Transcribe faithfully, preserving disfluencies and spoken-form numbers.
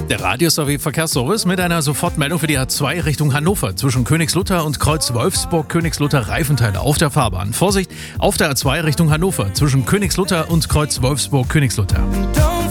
Der Radius A W Verkehrsservice mit einer Sofortmeldung für die A zwei Richtung Hannover zwischen Königslutter und Kreuz Wolfsburg. Königslutter Reifenteile auf der Fahrbahn. Vorsicht auf der A zwei Richtung Hannover zwischen Königslutter und Kreuz Wolfsburg. Königslutter.